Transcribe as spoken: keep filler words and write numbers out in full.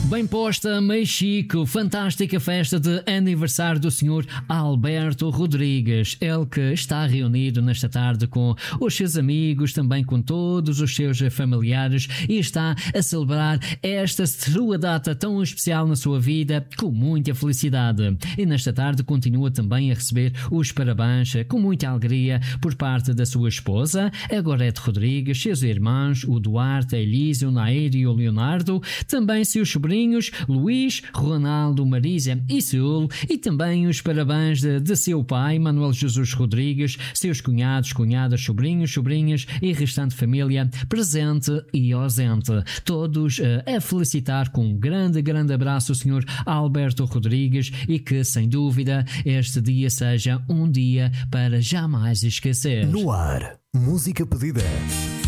Bem posta, meio chico, fantástica festa de aniversário do senhor Alberto Rodrigues. Ele que está reunido nesta tarde com os seus amigos, também com todos os seus familiares, e está a celebrar esta sua data tão especial na sua vida com muita felicidade. E nesta tarde continua também a receber os parabéns com muita alegria por parte da sua esposa, a Gorete Rodrigues, seus irmãos, o Duarte, a Elisa, o Nair e o Leonardo, também seus sobrinhos Luís, Ronaldo, Marisa e Saúl, e também os parabéns de, de seu pai, Manuel Jesus Rodrigues, seus cunhados, cunhadas, sobrinhos, sobrinhas e restante família presente e ausente. Todos uh, a felicitar com um grande, grande abraço o senhor Alberto Rodrigues, e que, sem dúvida, este dia seja um dia para jamais esquecer. No ar, música pedida.